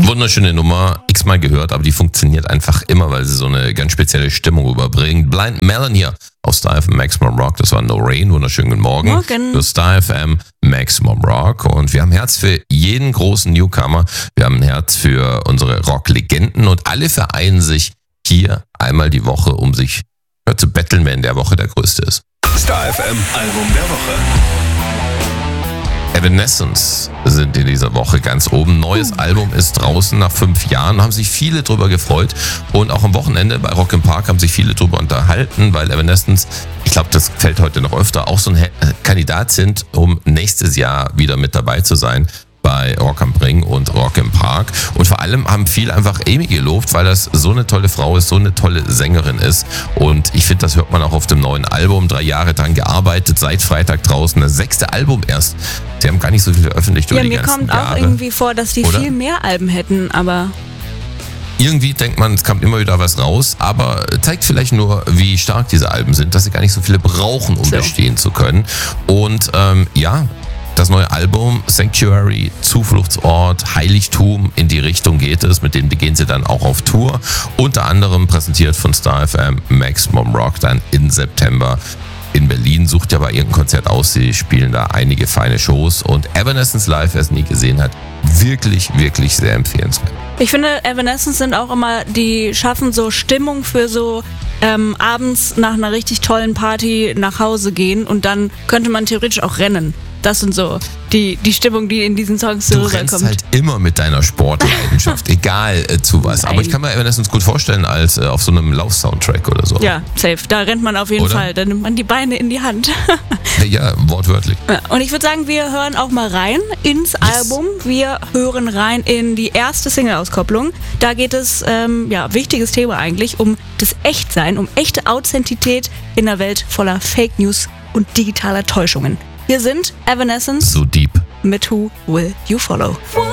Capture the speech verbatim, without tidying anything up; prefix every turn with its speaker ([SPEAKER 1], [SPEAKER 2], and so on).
[SPEAKER 1] Wunderschöne Nummer, x-mal gehört, aber die funktioniert einfach immer, weil sie so eine ganz spezielle Stimmung überbringt. Blind Melon hier auf Star F M Maximum Rock, das war No Rain, wunderschönen guten Morgen.
[SPEAKER 2] Morgen.
[SPEAKER 1] Für Star F M Maximum Rock und wir haben Herz für jeden großen Newcomer, wir haben ein Herz für unsere Rock-Legenden und alle vereinen sich hier einmal die Woche, um sich ja, zu betteln, wer in der Woche der Größte ist.
[SPEAKER 3] Star F M Album der Woche.
[SPEAKER 1] Evanescence sind in dieser Woche ganz oben. Neues Album ist draußen nach fünf Jahren. Haben sich viele drüber gefreut. Und auch am Wochenende bei Rock im Park haben sich viele drüber unterhalten, weil Evanescence, ich glaube, das fällt heute noch öfter, auch so ein Kandidat sind, um nächstes Jahr wieder mit dabei zu sein bei Rock am Ring und Rock im Park. Und vor allem haben viele einfach Amy gelobt, weil das so eine tolle Frau ist, so eine tolle Sängerin ist. Und ich finde, das hört man auch auf dem neuen Album. Drei Jahre dran gearbeitet, seit Freitag draußen. Das sechste Album erst. Sie haben gar nicht so viel veröffentlicht über
[SPEAKER 2] ja,
[SPEAKER 1] die ganzen Jahre.
[SPEAKER 2] Ja, mir kommt auch irgendwie vor, dass die
[SPEAKER 1] oder?
[SPEAKER 2] viel mehr Alben hätten, aber...
[SPEAKER 1] Irgendwie denkt man, es kommt immer wieder was raus, aber zeigt vielleicht nur, wie stark diese Alben sind, dass sie gar nicht so viele brauchen, um
[SPEAKER 2] so.
[SPEAKER 1] bestehen zu können. Und ähm, ja... Das neue Album, Sanctuary, Zufluchtsort, Heiligtum, in die Richtung geht es. Mit dem gehen sie dann auch auf Tour. Unter anderem präsentiert von Star F M Maximum Rock dann im September in Berlin. Sucht ja bei irgendeinem Konzert aus. Sie spielen da einige feine Shows. Und Evanescence live, wer es nie gesehen hat, wirklich, wirklich sehr empfehlenswert.
[SPEAKER 2] Ich finde, Evanescence sind auch immer, die schaffen so Stimmung für so ähm, abends nach einer richtig tollen Party nach Hause gehen und dann könnte man theoretisch auch rennen. Das sind so die, die Stimmung, die in diesen Songs so
[SPEAKER 1] Du
[SPEAKER 2] rüberkommt.
[SPEAKER 1] rennst halt immer mit deiner Sportleidenschaft, egal äh, zu was.
[SPEAKER 2] Nein.
[SPEAKER 1] Aber ich kann mir Evanescence gut vorstellen als äh, auf so einem Lauf-Soundtrack oder so.
[SPEAKER 2] Ja, safe. Da rennt man auf jeden
[SPEAKER 1] Oder?
[SPEAKER 2] Fall. Da nimmt man die Beine in die Hand.
[SPEAKER 1] Ja, wortwörtlich.
[SPEAKER 2] Ja, und ich würde sagen, wir hören auch mal rein ins
[SPEAKER 1] Yes.
[SPEAKER 2] Album. Wir hören rein in die erste Single-Auskopplung. Da geht es, ähm, ja, wichtiges Thema eigentlich, um das Echtsein, um echte Authentität in einer Welt voller Fake News und digitaler Täuschungen. Hier sind Evanescence
[SPEAKER 1] So deep.
[SPEAKER 2] mit Who Will You Follow?